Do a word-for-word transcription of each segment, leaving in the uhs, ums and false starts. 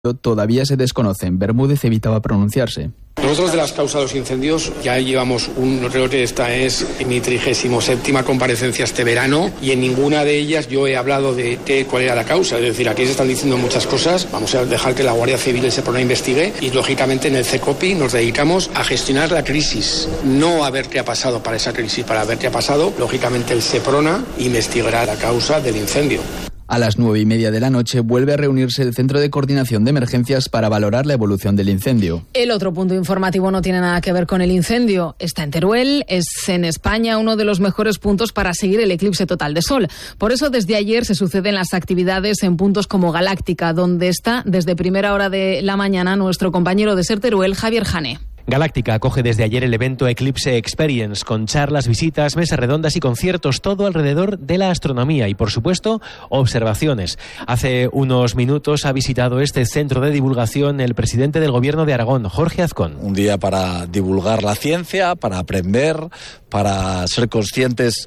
todavía se desconocen. Bermúdez evitaba pronunciarse. Nosotros de las causas de los incendios ya llevamos un, creo que esta es mi trigésimo séptima comparecencia este verano y en ninguna de ellas yo he hablado de qué, cuál era la causa. Es decir, aquí se están diciendo muchas cosas, vamos a dejar que la Guardia Civil y el Seprona investigue y lógicamente en el CECOPI nos dedicamos a gestionar la crisis, no a ver qué ha pasado para esa crisis, para ver qué ha pasado, lógicamente el Seprona investigará la causa del incendio. A las nueve y media de la noche vuelve a reunirse el Centro de Coordinación de Emergencias para valorar la evolución del incendio. El otro punto informativo no tiene nada que ver con el incendio. Está en Teruel, es en España uno de los mejores puntos para seguir el eclipse total de sol. Por eso desde ayer se suceden las actividades en puntos como Galáctica, donde está desde primera hora de la mañana nuestro compañero de Ser Teruel, Javier Jane. Galáctica acoge desde ayer el evento Eclipse Experience, con charlas, visitas, mesas redondas y conciertos, todo alrededor de la astronomía y, por supuesto, observaciones. Hace unos minutos ha visitado este centro de divulgación el presidente del Gobierno de Aragón, Jorge Azcón. Un día para divulgar la ciencia, para aprender, para ser conscientes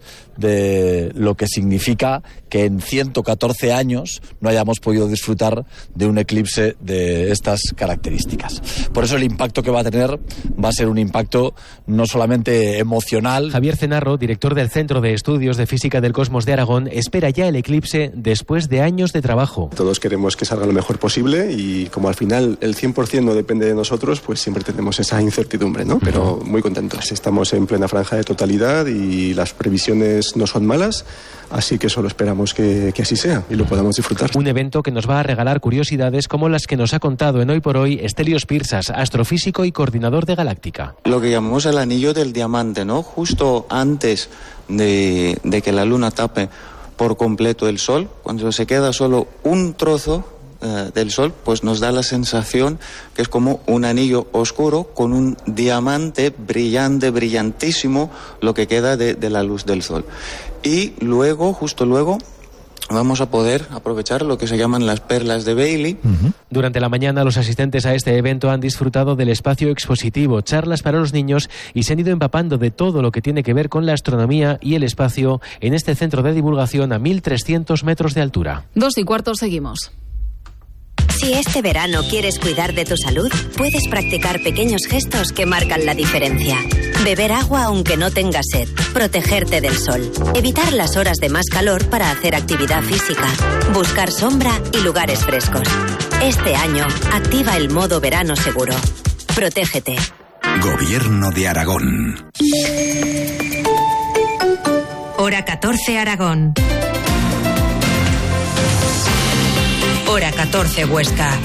de lo que significa que en ciento catorce años no hayamos podido disfrutar de un eclipse de estas características. Por eso el impacto que va a tener va a ser un impacto no solamente emocional. Javier Cenarro, director del Centro de Estudios de Física del Cosmos de Aragón, espera ya el eclipse después de años de trabajo. Todos queremos que salga lo mejor posible y como al final el cien por ciento no depende de nosotros, pues siempre tenemos esa incertidumbre, ¿no? Pero muy contentos. Estamos en plena franja de totalidad y las previsiones no son malas, así que solo esperamos que, que así sea y lo podamos disfrutar. Un evento que nos va a regalar curiosidades como las que nos ha contado en Hoy por Hoy Estelios Pirsas, astrofísico y coordinador de Galáctica. Lo que llamamos el anillo del diamante, ¿no? Justo antes de, de que la luna tape por completo el sol, cuando se queda solo un trozo eh, del sol, pues nos da la sensación que es como un anillo oscuro con un diamante brillante, brillantísimo, lo que queda de, de la luz del sol. Y luego, justo luego, vamos a poder aprovechar lo que se llaman las perlas de Bailey. Uh-huh. Durante la mañana los asistentes a este evento han disfrutado del espacio expositivo, charlas para los niños y se han ido empapando de todo lo que tiene que ver con la astronomía y el espacio en este centro de divulgación a mil trescientos metros de altura. Dos y cuarto, seguimos. Si este verano quieres cuidar de tu salud, puedes practicar pequeños gestos que marcan la diferencia. Beber agua aunque no tengas sed, protegerte del sol, evitar las horas de más calor para hacer actividad física, buscar sombra y lugares frescos. Este año, activa el modo verano seguro. Protégete. Gobierno de Aragón. Hora catorce, Aragón. Hora catorce, Huesca.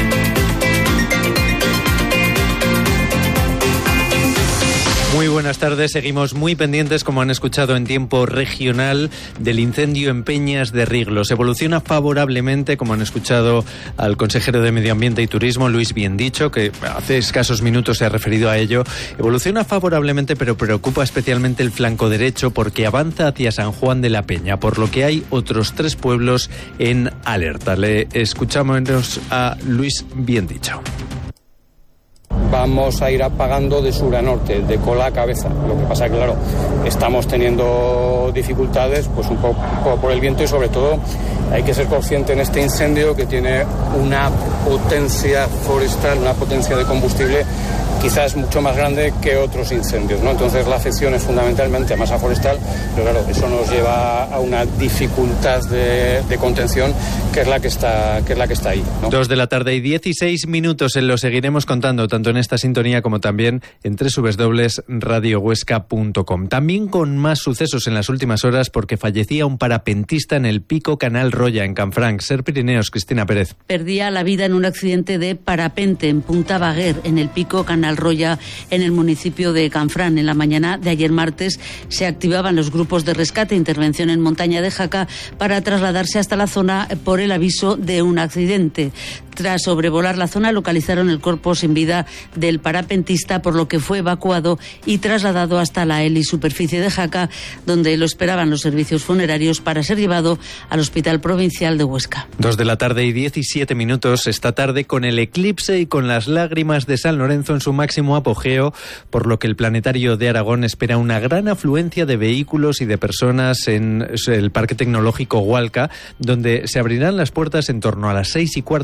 Muy buenas tardes, seguimos muy pendientes, como han escuchado en tiempo regional, del incendio en Peñas de Riglos. Evoluciona favorablemente, como han escuchado al consejero de Medio Ambiente y Turismo, Luis Biendicho, que hace escasos minutos se ha referido a ello. Evoluciona favorablemente, pero preocupa especialmente el flanco derecho porque avanza hacia San Juan de la Peña, por lo que hay otros tres pueblos en alerta. Le escuchamos a Luis Biendicho. Vamos a ir apagando de sur a norte, de cola a cabeza. Lo que pasa es que, claro, estamos teniendo dificultades, pues un poco, un poco por el viento y sobre todo hay que ser consciente en este incendio que tiene una potencia forestal, una potencia de combustible quizás mucho más grande que otros incendios, ¿no? Entonces la afección es fundamentalmente a masa forestal, pero claro, eso nos lleva a una dificultad de, de contención que es la que está, que es la que está ahí, ¿no? Dos de la tarde y dieciséis minutos, lo seguiremos contando tanto en esta sintonía como también en doble u doble u doble u punto radio huesca punto com. También con más sucesos en las últimas horas porque fallecía un parapentista en el Pico Canal Roya, en Canfranc. Ser Pirineos, Cristina Pérez. Perdía la vida en un accidente de parapente en Punta Baguer, en el Pico Canal Roya, en el municipio de Canfranc. En la mañana de ayer martes se activaban los grupos de rescate e intervención en montaña de Jaca para trasladarse hasta la zona por el aviso de un accidente. Tras sobrevolar la zona localizaron el cuerpo sin vida del parapentista, por lo que fue evacuado y trasladado hasta la helisuperficie de Jaca, donde lo esperaban los servicios funerarios para ser llevado al Hospital Provincial de Huesca. Dos de la tarde y diecisiete minutos, esta tarde con el eclipse y con las lágrimas de San Lorenzo en su máximo apogeo, por lo que el Planetario de Aragón espera una gran afluencia de vehículos y de personas en el Parque Tecnológico Hualca, donde se abrirán las puertas en torno a las seis y cuarto de la tarde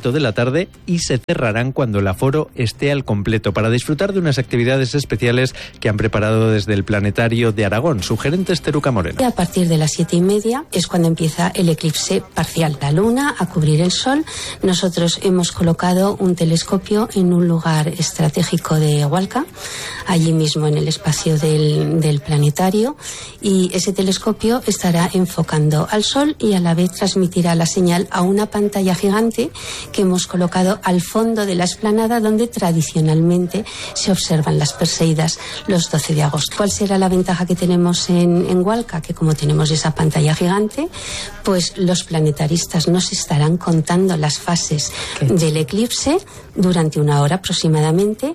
tarde y se cerrarán cuando el aforo esté al completo para disfrutar de unas actividades especiales que han preparado desde el Planetario de Aragón. Su gerente es Teruca Moreno. A partir de las siete y media es cuando empieza el eclipse parcial. La luna a cubrir el sol. Nosotros hemos colocado un telescopio en un lugar estratégico de Hualca, allí mismo en el espacio del, del planetario, y ese telescopio estará enfocando al sol y a la vez transmitirá la señal a una pantalla gigante que hemos colocado al fondo de la explanada donde tradicionalmente se observan las Perseidas los doce de agosto. ¿Cuál será la ventaja que tenemos en, en Hualca? Que como tenemos esa pantalla gigante, pues los planetaristas nos estarán contando las fases del eclipse durante una hora aproximadamente.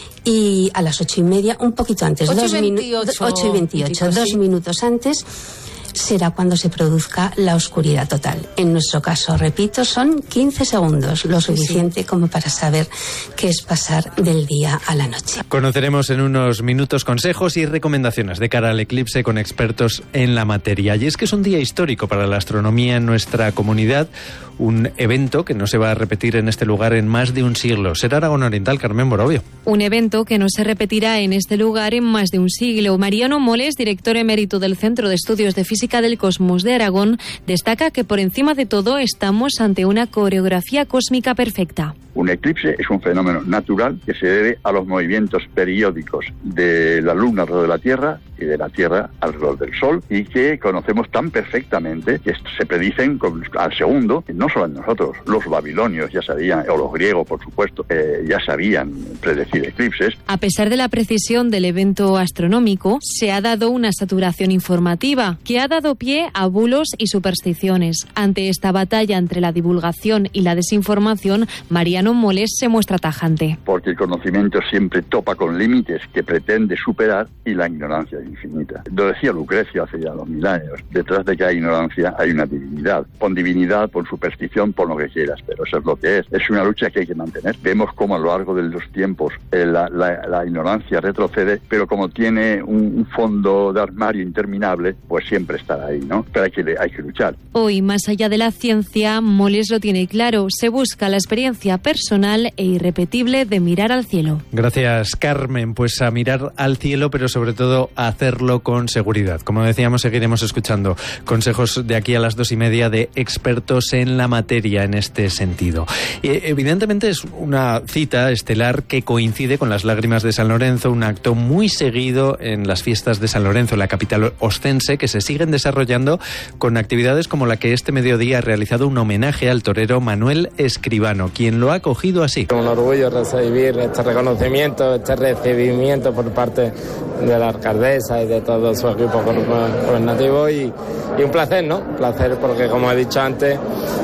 Y a las ocho y media, un poquito antes, ocho dos y veintiocho, ocho y veintiocho, dos sí. minutos antes, será cuando se produzca la oscuridad total. En nuestro caso, repito, son quince segundos, lo suficiente sí. como para saber qué es pasar del día a la noche. Conoceremos en unos minutos consejos y recomendaciones de cara al eclipse con expertos en la materia. Y es que es un día histórico para la astronomía en nuestra comunidad, un evento que no se va a repetir en este lugar en más de un siglo. Será Aragón Oriental, Carmen Borovio. Un evento que no se repetirá en este lugar en más de un siglo. Mariano Moles, director emérito del Centro de Estudios de Física del Cosmos de Aragón, destaca que por encima de todo estamos ante una coreografía cósmica perfecta. Un eclipse es un fenómeno natural que se debe a los movimientos periódicos de la Luna alrededor de la Tierra y de la Tierra alrededor del Sol, y que conocemos tan perfectamente que se predicen al segundo, no solo nosotros, los babilonios ya sabían, o los griegos por supuesto, eh, ya sabían predecir eclipses. A pesar de la precisión del evento astronómico, se ha dado una saturación informativa que ha dado pie a bulos y supersticiones. Ante esta batalla entre la divulgación y la desinformación, Mariano Moles se muestra tajante. Porque el conocimiento siempre topa con límites que pretende superar y la ignorancia es infinita. Lo decía Lucrecio hace ya dos mil años. Detrás de cada ignorancia hay una divinidad. Pon divinidad, pon superstición, pon lo que quieras, pero eso es lo que es. Es una lucha que hay que mantener. Vemos cómo a lo largo de los tiempos eh, la, la, la ignorancia retrocede, pero como tiene un, un fondo de armario interminable, pues siempre estará ahí, ¿no? Pero hay que, hay que luchar. Hoy, más allá de la ciencia, Moles lo tiene claro. Se busca la experiencia personal e irrepetible de mirar al cielo. Gracias, Carmen. Pues a mirar al cielo, pero sobre todo a hacerlo con seguridad. Como decíamos, seguiremos escuchando consejos de aquí a las dos y media de expertos en la materia en este sentido. Eh, evidentemente es una cita estelar que coincide con las lágrimas de San Lorenzo, un acto muy seguido en las fiestas de San Lorenzo, la capital ostense, que se siguen desarrollando con actividades como la que este mediodía ha realizado un homenaje al torero Manuel Escribano, quien lo ha acogido así. Un orgullo recibir este reconocimiento, este recibimiento por parte de la alcaldesa y de todo su equipo gobernativo y, y un placer, ¿no? Un placer porque, como he dicho antes,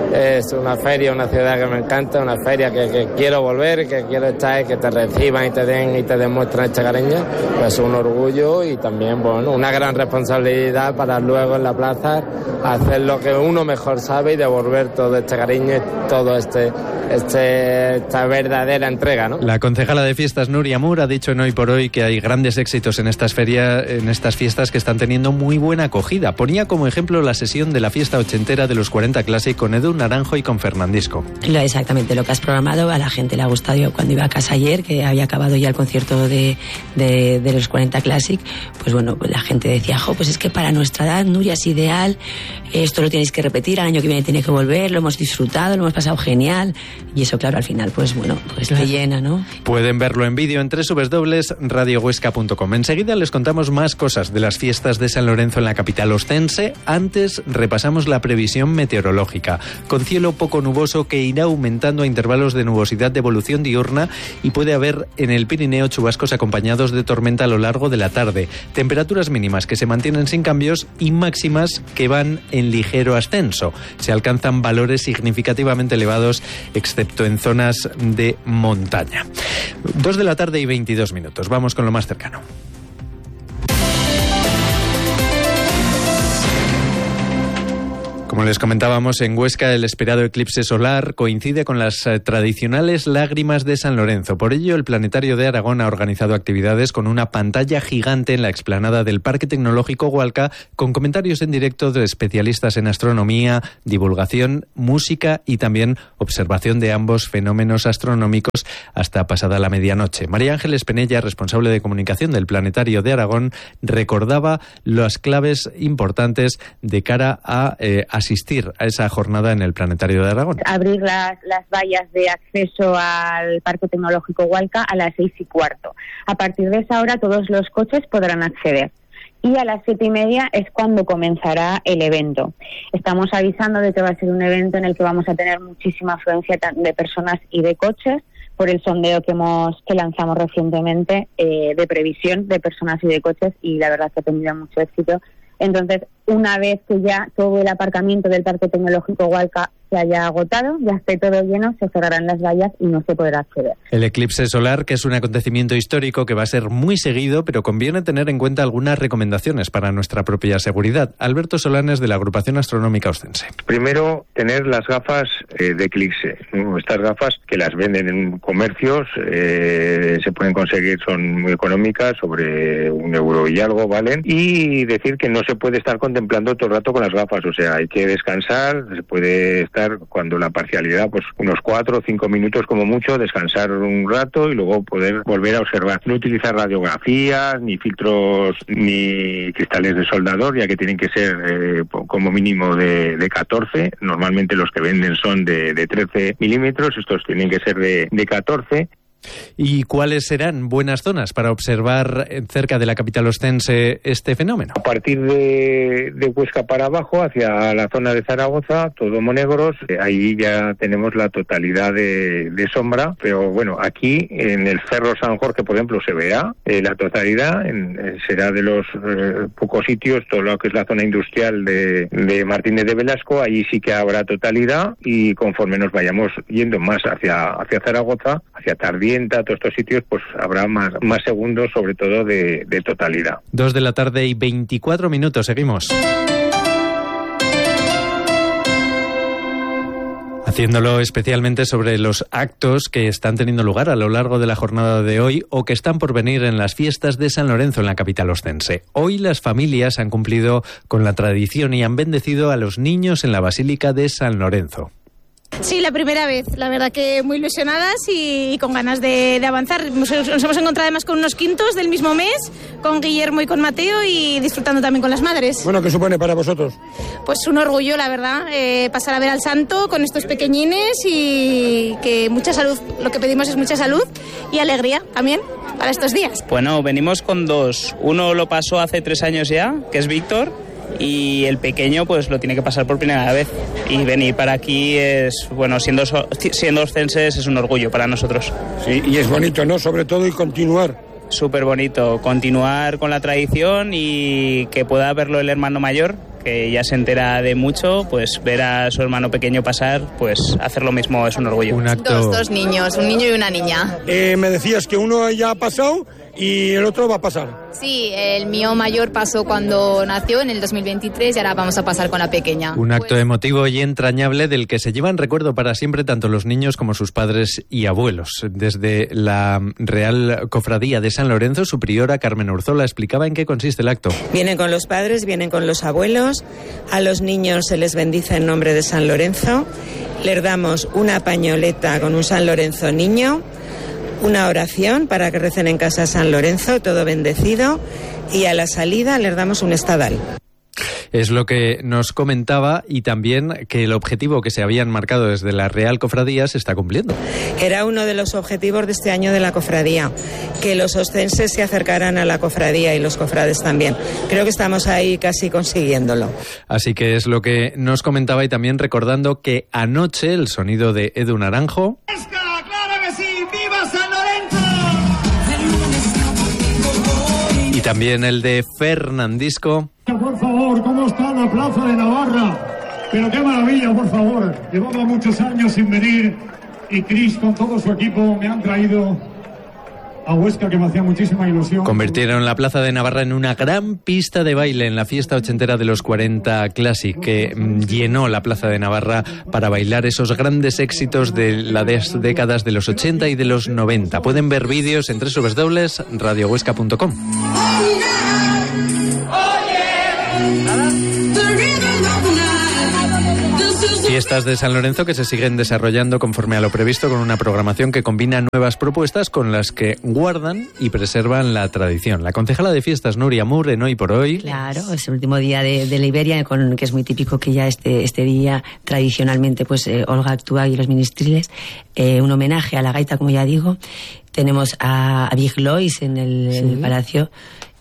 es una feria, una ciudad que me encanta, una feria que, que quiero volver, que quiero estar, que te reciban y te den y te demuestran este cariño. Pues un orgullo y también, bueno, una gran responsabilidad para luego en la plaza hacer lo que uno mejor sabe y devolver todo este cariño y todo este, este esta verdadera entrega, ¿no? La concejala de fiestas Nuria Mur ha dicho en Hoy por Hoy que hay grandes éxitos en estas ferias, en estas fiestas que están teniendo muy buena acogida. Ponía como ejemplo la sesión de la fiesta ochentera de los cuarenta Classic con Edu Naranjo y con Fernandisco. Exactamente lo que has programado, a la gente le ha gustado. Yo cuando iba a casa ayer, que había acabado ya el concierto de, de, de los cuarenta Classic, pues bueno, pues la gente decía, jo, pues es que para nuestra edad, Nuria, es ideal, esto lo tenéis que repetir, al año que viene tiene que volver, lo hemos disfrutado, lo hemos pasado genial, y eso claro, al final, pues bueno, pues te llena, ¿no? Pueden verlo en vídeo en doble u doble u doble u punto radio huesca punto com. Enseguida les contamos más cosas de las fiestas de San Lorenzo en la capital ostense. Antes repasamos la previsión meteorológica, con cielo poco nuboso que irá aumentando a intervalos de nubosidad de evolución diurna y puede haber en el Pirineo chubascos acompañados de tormenta a lo largo de la tarde. Temperaturas mínimas que se mantienen sin cambios y máximas que van en ligero ascenso. Se alcanzan valores significativamente elevados, excepto en zonas de montaña. Dos de la tarde y veintidós minutos. Vamos con lo más cercano. Como les comentábamos, en Huesca el esperado eclipse solar coincide con las eh, tradicionales lágrimas de San Lorenzo. Por ello, el Planetario de Aragón ha organizado actividades con una pantalla gigante en la explanada del Parque Tecnológico Hualca, con comentarios en directo de especialistas en astronomía, divulgación, música y también observación de ambos fenómenos astronómicos hasta pasada la medianoche. María Ángeles Penella, responsable de comunicación del Planetario de Aragón, recordaba las claves importantes de cara a eh, asistir a esa jornada en el Planetario de Aragón. Abrir las, las vallas de acceso al Parque Tecnológico Hualca a las seis y cuarto. A partir de esa hora todos los coches podrán acceder. Y a las siete y media es cuando comenzará el evento. Estamos avisando de que va a ser un evento en el que vamos a tener muchísima afluencia de personas y de coches, por el sondeo que hemos que lanzamos recientemente eh, de previsión de personas y de coches, y la verdad que ha tenido mucho éxito. Entonces, una vez que ya todo el aparcamiento del Parque Tecnológico Hualca se haya agotado, ya esté todo lleno, se cerrarán las vallas y no se podrá acceder. El eclipse solar, que es un acontecimiento histórico que va a ser muy seguido, pero conviene tener en cuenta algunas recomendaciones para nuestra propia seguridad. Alberto Solanes, de la Agrupación Astronómica Oscense. Primero, tener las gafas eh, de eclipse, ¿no? Estas gafas que las venden en comercios, eh, se pueden conseguir, son muy económicas, sobre un euro y algo valen, y decir que no se puede estar contemplando todo el rato con las gafas, o sea, hay que descansar, se puede estar cuando la parcialidad, pues unos cuatro o cinco minutos como mucho, descansar un rato y luego poder volver a observar. No utilizar radiografías, ni filtros, ni cristales de soldador, ya que tienen que ser eh, como mínimo de, de catorce. Normalmente los que venden son de, de trece milímetros, estos tienen que ser de, de catorce. ¿Y cuáles serán buenas zonas para observar cerca de la capital oscense este fenómeno? A partir de, de Huesca para abajo, hacia la zona de Zaragoza, todo Monegros, eh, ahí ya tenemos la totalidad de, de sombra, pero bueno, aquí en el Cerro San Jorge, por ejemplo, se verá eh, la totalidad, en, eh, será de los eh, pocos sitios, todo lo que es la zona industrial de, de Martínez de Velasco, allí sí que habrá totalidad, y conforme nos vayamos yendo más hacia, hacia Zaragoza, hacia Tardí, todos estos sitios, pues habrá más, más segundos, sobre todo de, de totalidad. Dos de la tarde y veinticuatro minutos, seguimos. Haciéndolo especialmente sobre los actos que están teniendo lugar a lo largo de la jornada de hoy o que están por venir en las fiestas de San Lorenzo en la capital oscense. Hoy las familias han cumplido con la tradición y han bendecido a los niños en la Basílica de San Lorenzo. Sí, la primera vez, la verdad que muy ilusionadas y, y con ganas de, de avanzar. Nos, nos hemos encontrado además con unos quintos del mismo mes, con Guillermo y con Mateo, y disfrutando también con las madres. Bueno, ¿qué supone para vosotros? Pues un orgullo, la verdad, eh, pasar a ver al santo con estos pequeñines, y que mucha salud, lo que pedimos es mucha salud y alegría también para estos días. Bueno, venimos con dos. Uno lo pasó hace tres años ya, que es Víctor, y el pequeño pues lo tiene que pasar por primera vez, y venir para aquí es, bueno, siendo siendo oscenses es un orgullo para nosotros. Sí, y es bonito, ¿no? Sobre todo, y continuar. Súper bonito, continuar con la tradición, y que pueda verlo el hermano mayor, que ya se entera de mucho, pues ver a su hermano pequeño pasar, pues hacer lo mismo es un orgullo. Un acto... Dos, dos niños, un niño y una niña. Eh, me decías que uno ya ha pasado y el otro va a pasar. Sí, el mío mayor pasó cuando nació en el dos mil veintitrés, y ahora vamos a pasar con la pequeña. Un acto pues... emotivo y entrañable del que se llevan recuerdo para siempre tanto los niños como sus padres y abuelos. Desde la Real Cofradía de San Lorenzo, su priora Carmen Urzola explicaba en qué consiste el acto. Vienen con los padres, vienen con los abuelos, a los niños se les bendice en nombre de San Lorenzo, les damos una pañoleta con un San Lorenzo niño, una oración para que recen en casa a San Lorenzo, todo bendecido, y a la salida les damos un estadal. Es lo que nos comentaba, y también que el objetivo que se habían marcado desde la Real Cofradía se está cumpliendo. Era uno de los objetivos de este año de la cofradía, que los oscenses se acercaran a la cofradía, y los cofrades también. Creo que estamos ahí casi consiguiéndolo. Así que es lo que nos comentaba, y también recordando que anoche el sonido de Edu Naranjo... ¡Claro que sí! ¡Viva San Lorenzo! Y también el de Fernandisco. Por favor, ¿cómo está la Plaza de Navarra? Pero qué maravilla, por favor. Llevaba muchos años sin venir, y Cris con todo su equipo me han traído a Huesca, que me hacía muchísima ilusión. Convirtieron la Plaza de Navarra en una gran pista de baile en la fiesta ochentera de los cuarenta Classic, que mm, llenó la Plaza de Navarra para bailar esos grandes éxitos de las décadas de los ochenta y de los noventa. Pueden ver vídeos en doble u doble u doble u punto radio huesca punto com. Fiestas de San Lorenzo que se siguen desarrollando conforme a lo previsto, con una programación que combina nuevas propuestas con las que guardan y preservan la tradición. La concejala de fiestas, Nuria Moore, en Hoy por Hoy. Claro, es el último día de, de la Iberia, con, que es muy típico que ya este, este día tradicionalmente pues eh, Olga actúa y los ministriles. Eh, un homenaje a la gaita, como ya digo. Tenemos a, a Big Lois en el, sí. en el Palacio.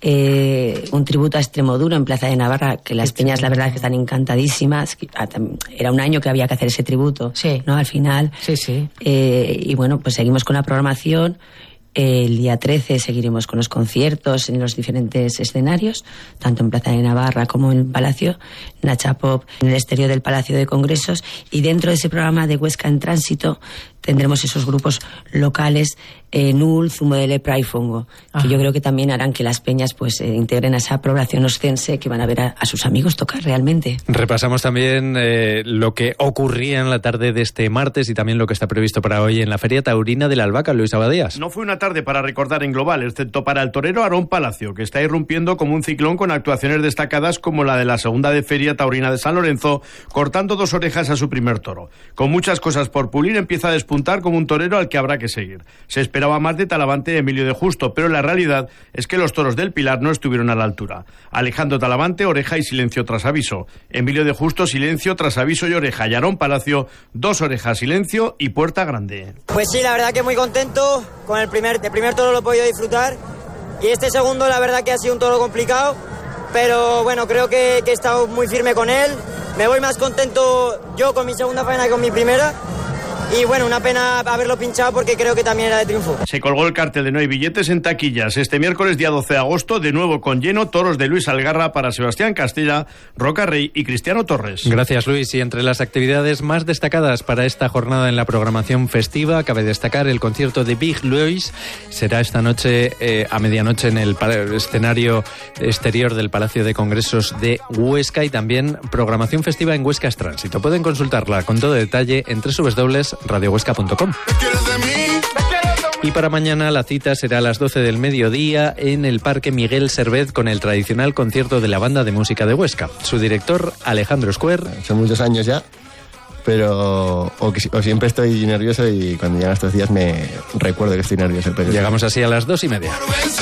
Eh, un tributo a Extremoduro en Plaza de Navarra, que las peñas la verdad que están encantadísimas. Era un año que había que hacer ese tributo, sí. ¿no? Al final. Sí, sí. Eh, y bueno, pues seguimos con la programación. El día trece seguiremos con los conciertos en los diferentes escenarios, tanto en Plaza de Navarra como en el Palacio, Nacha Pop en el exterior del Palacio de Congresos, y dentro de ese programa de Huesca en Tránsito tendremos esos grupos locales, eh, Nul, Zumo de Lepra y Fongo, que Ajá. yo creo que también harán que las peñas pues eh, integren a esa población oscense, que van a ver a, a sus amigos tocar realmente. Repasamos también eh, lo que ocurría en la tarde de este martes y también lo que está previsto para hoy en la Feria Taurina de la Albahaca. Luis Abadías. No fue una tarde para recordar en global, excepto para el torero Aarón Palacio, que está irrumpiendo como un ciclón con actuaciones destacadas como la de la segunda de Feria Taurina de San Lorenzo, cortando dos orejas a su primer toro. Con muchas cosas por pulir, empieza a despuntar como un torero al que habrá que seguir. Se esperaba más de Talavante y Emilio de Justo, pero la realidad es que los toros del Pilar no estuvieron a la altura. Alejandro Talavante, oreja y silencio tras aviso. Emilio de Justo, silencio tras aviso y oreja. Y Aarón Palacio, dos orejas, silencio y puerta grande. Pues sí, la verdad que muy contento. Con el primer, el primer toro lo he podido disfrutar. Y este segundo, la verdad que ha sido un toro complicado. Pero bueno, creo que, que he estado muy firme con él. Me voy más contento yo con mi segunda faena que con mi primera. Y bueno, una pena haberlo pinchado porque creo que también era de triunfo. Se colgó el cartel de No hay billetes en taquillas. Este miércoles, día doce de agosto, de nuevo con lleno, toros de Luis Algarra para Sebastián Castella, Roca Rey y Cristiano Torres. Gracias, Luis. Y entre las actividades más destacadas para esta jornada en la programación festiva, cabe destacar el concierto de Big Lois. Será esta noche eh, a medianoche en el escenario exterior del Palacio de Congresos de Huesca, y también programación festiva en Huesca Tránsito. Pueden consultarla con todo detalle en doble u doble u doble u punto radio huesca punto com. Y para mañana la cita será a las doce del mediodía en el Parque Miguel Servet, con el tradicional concierto de la Banda de Música de Huesca. Su director, Alejandro Escuer. Son muchos años ya, pero o, que, o siempre estoy nervioso, y cuando llegan estos días me recuerdo que estoy nervioso. Pero llegamos así a las dos y media.